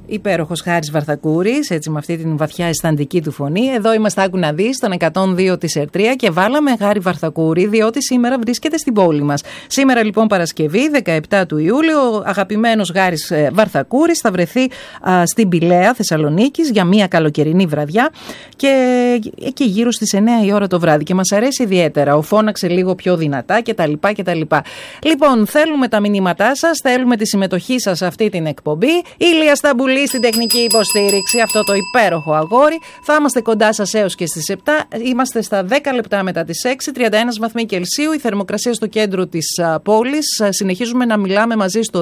Υπέροχος Χάρης Βαρθακούρης, έτσι με αυτή την βαθιά αισθαντική του φωνή. Εδώ είμαστε, άκου να δεις, στον 102 της Ερτρία και βάλαμε Χάρη Βαρθακούρη διότι σήμερα βρίσκεται στην πόλη μας. Σήμερα λοιπόν Παρασκευή, 17 του Ιούλιο, ο αγαπημένος Χάρης Βαρθακούρης θα βρεθεί στην Πηλαία Θεσσαλονίκης για μια καλοκαιρινή βραδιά και εκεί γύρω στις 9 η ώρα το βράδυ και μας αρέσει ιδιαίτερα. Ο φώναξε λίγο πιο δυνατά κτλ. Λοιπόν, θέλουμε τα μηνύματά σας, θέλουμε τη συμμετοχή σας σε αυτή την εκπομπή. Ηλία Σταμπουλή στην τεχνική υποστήριξη, αυτό το υπέροχο αγόρι. Θα είμαστε κοντά σας έως και στις 7. Είμαστε στα 10 λεπτά μετά τις 6, 31 βαθμοί Κελσίου, η θερμοκρασία στο κέντρο της πόλης. Συνεχίζουμε να μιλάμε μαζί στο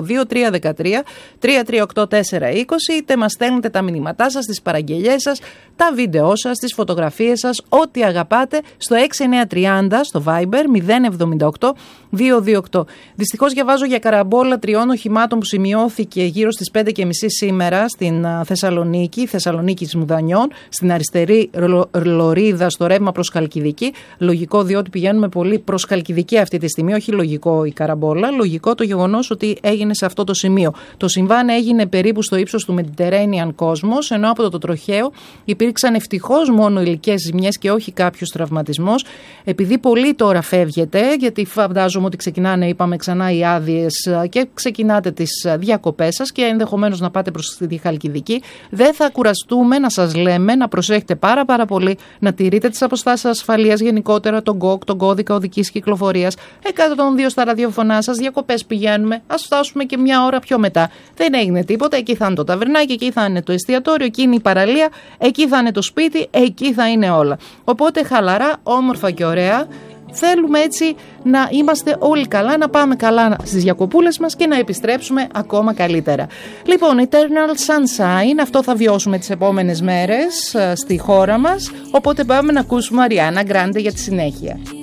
2313-338-420, είτε μας στέλνετε τα μηνύματά σας, τις παραγγελιές σας, τα βίντεό σας, τις φωτογραφίες σας, ό,τι αγαπάτε, στο 6930, στο Viber 078-228. Δυστυχώς διαβάζω για καραμπόλα 3 οχημάτων που σημειώθηκε γύρω στις 5.30 σήμερα στην Θεσσαλονίκη, Θεσσαλονίκης Μουδανιών, στην αριστερή λωρίδα στο ρεύμα προς Χαλκιδική. Λογικό, διότι πηγαίνουμε πολύ προς Χαλκιδική αυτή τη στιγμή, όχι λογικό η καραμπόλα, λογικό το γεγονός ότι έγινε σε αυτό το σημείο. Το συμβάν έγινε περίπου στο ύψος του Mediterranean Cosmos, ενώ από το τροχαίο υπήρξαν ευτυχώς μόνο υλικές ζημιές και όχι κάποιος τραυματισμός. Επειδή πολύ τώρα φεύγετε, γιατί φαντάζομαι ότι ξεκινάνε, είπαμε ξανά, οι άδειες και ξεκινάτε τις διακοπές σας και ενδεχομένως να πάτε προς τη Χαλκιδική, δεν θα κουραστούμε να σας λέμε να προσέχετε πάρα πολύ, να τηρείτε τις αποστάσεις ασφαλείας γενικότερα, τον ΚΟΚ, τον κώδικα οδικής κυκλοφορίας, 102 στα ραδιοφωνά σας, διακοπές πηγαίνουμε, ας φτάσουμε και μια ώρα πιο μετά. Δεν έγινε τίποτα, εκεί θα είναι το ταβερνάκι, εκεί θα είναι το εστιατόριο, εκεί είναι η παραλία, εκεί θα είναι το σπίτι, εκεί θα είναι όλα. Οπότε χαλαρά, όμορφα και ωραία. Θέλουμε έτσι να είμαστε όλοι καλά, να πάμε καλά στις διακοπούλες μας και να επιστρέψουμε ακόμα καλύτερα. Λοιπόν, Eternal Sunshine, αυτό θα βιώσουμε τις επόμενες μέρες στη χώρα μας, οπότε πάμε να ακούσουμε Ariana Grande για τη συνέχεια.